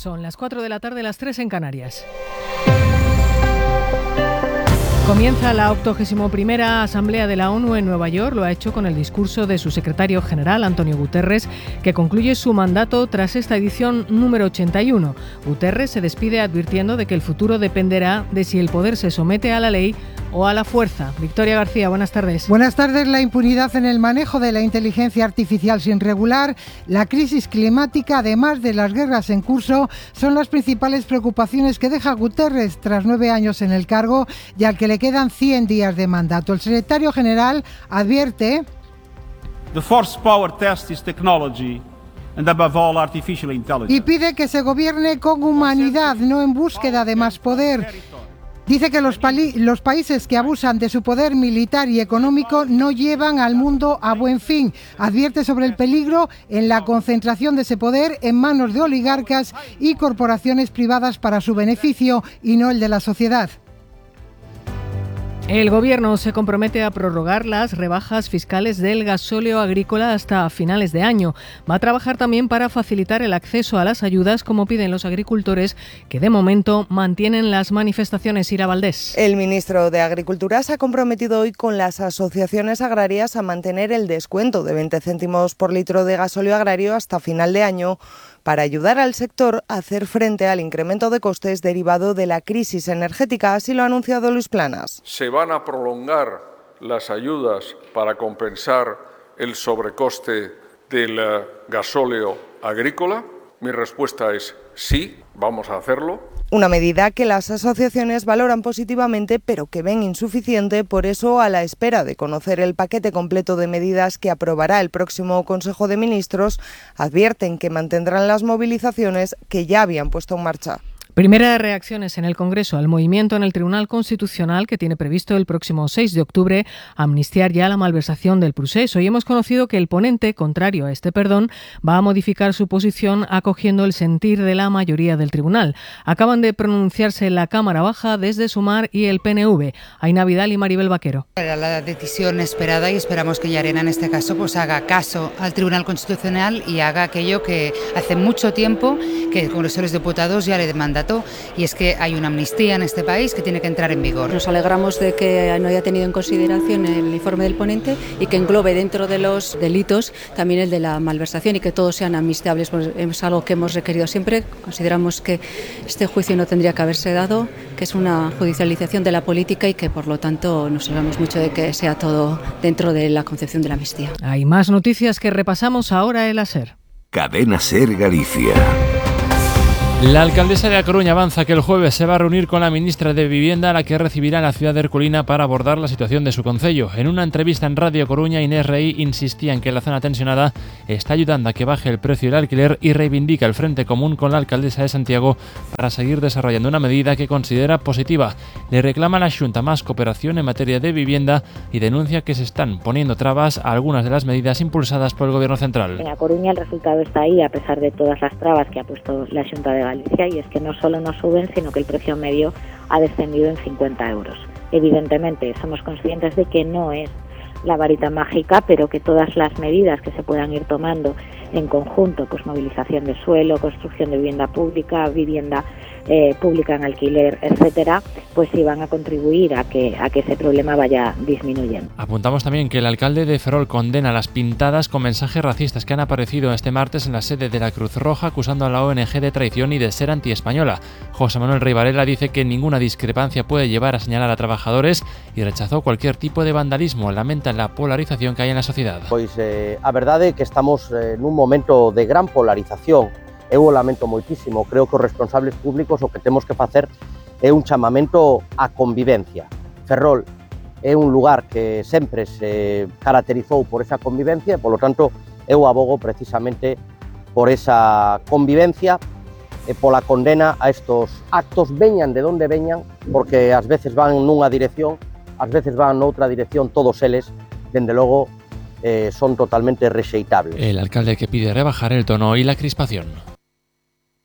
Son las 4 de la tarde, las 3 en Canarias. Comienza la 81ª Asamblea de la ONU en Nueva York. Lo ha hecho con el discurso de su secretario general, Antonio Guterres, que concluye su mandato tras esta edición número 81. Guterres se despide advirtiendo de que el futuro dependerá de si el poder se somete a la ley o a la fuerza. Victoria García, buenas tardes. Buenas tardes. La impunidad en el manejo de la inteligencia artificial sin regular, la crisis climática, además de las guerras en curso, son las principales preocupaciones que deja Guterres tras 9 años en el cargo y al que le quedan 100 días de mandato. El secretario general advierte: The first power test is technology. And above all, artificial intelligence. Y pide que se gobierne con humanidad, no en búsqueda de más poder. Dice que los países que abusan de su poder militar y económico no llevan al mundo a buen fin. Advierte sobre el peligro en la concentración de ese poder en manos de oligarcas y corporaciones privadas para su beneficio y no el de la sociedad. El Gobierno se compromete a prorrogar las rebajas fiscales del gasóleo agrícola hasta finales de año. Va a trabajar también para facilitar el acceso a las ayudas, como piden los agricultores, que de momento mantienen las manifestaciones. Ira Valdés. El ministro de Agricultura se ha comprometido hoy con las asociaciones agrarias a mantener el descuento de 20 céntimos por litro de gasóleo agrario hasta final de año, para ayudar al sector a hacer frente al incremento de costes derivado de la crisis energética, así lo ha anunciado Luis Planas. ¿Se van a prolongar las ayudas para compensar el sobrecoste del gasóleo agrícola? Mi respuesta es sí, vamos a hacerlo. Una medida que las asociaciones valoran positivamente, pero que ven insuficiente. Por eso, a la espera de conocer el paquete completo de medidas que aprobará el próximo Consejo de Ministros, advierten que mantendrán las movilizaciones que ya habían puesto en marcha. Primeras reacciones en el Congreso al movimiento en el Tribunal Constitucional, que tiene previsto el próximo 6 de octubre amnistiar ya la malversación del Prusés. Hoy hemos conocido que el ponente, contrario a este perdón, va a modificar su posición acogiendo el sentir de la mayoría del tribunal. Acaban de pronunciarse la Cámara Baja desde Sumar y el PNV. Aina Vidal y Maribel Vaquero. Era la decisión esperada y esperamos que Llarena en este caso pues haga caso al Tribunal Constitucional y haga aquello que hace mucho tiempo que el Congreso de los Diputados ya le demanda, y es que hay una amnistía en este país que tiene que entrar en vigor. Nos alegramos de que no haya tenido en consideración el informe del ponente y que englobe dentro de los delitos también el de la malversación y que todos sean amnistiables. Pues es algo que hemos requerido siempre. Consideramos que este juicio no tendría que haberse dado, que es una judicialización de la política y que por lo tanto nos alegramos mucho de que sea todo dentro de la concepción de la amnistía. Hay más noticias que repasamos ahora en la SER. Cadena SER Galicia. La alcaldesa de A Coruña avanza que el jueves se va a reunir con la ministra de Vivienda, a la que recibirá en la ciudad de Erculina para abordar la situación de su concello. En una entrevista en Radio Coruña, Inés Rey insistía en que la zona tensionada está ayudando a que baje el precio del alquiler y reivindica el frente común con la alcaldesa de Santiago para seguir desarrollando una medida que considera positiva. Le reclama a la Xunta más cooperación en materia de vivienda y denuncia que se están poniendo trabas a algunas de las medidas impulsadas por el Gobierno central. En A Coruña el resultado está ahí, a pesar de todas las trabas que ha puesto la Xunta de Galicia, y es que no solo no suben, sino que el precio medio ha descendido en 50 euros. Evidentemente, somos conscientes de que no es la varita mágica, pero que todas las medidas que se puedan ir tomando en conjunto, pues movilización de suelo, construcción de vivienda pública pública en alquiler, etcétera, pues sí van a contribuir a que ese problema vaya disminuyendo. Apuntamos también que el alcalde de Ferrol condena las pintadas con mensajes racistas que han aparecido este martes en la sede de la Cruz Roja, acusando a la ONG de traición y de ser antiespañola. José Manuel Rey Varela dice que ninguna discrepancia puede llevar a señalar a trabajadores y rechazó cualquier tipo de vandalismo. Lamenta la polarización que hay en la sociedad. Pois a verdade é que estamos nun momento de gran polarización. Eu o lamento moitísimo. Creo que os responsables públicos o que temos que facer é un chamamento á convivencia. Ferrol é un lugar que sempre se caracterizou por esa convivencia e, polo tanto, eu abogo precisamente por esa convivencia e pola condena a estos actos, veñan de onde veñan, porque ás veces van nunha dirección, ás veces van noutra dirección, todos eles, dende logo, son totalmente rexeitables. El alcalde que pide rebajar el tono y la crispación.